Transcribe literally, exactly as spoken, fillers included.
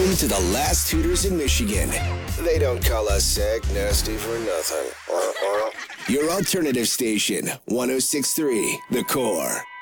home to the last Hooters in Michigan. They don't call us sick nasty for nothing. Your alternative station, one oh six point three The Core.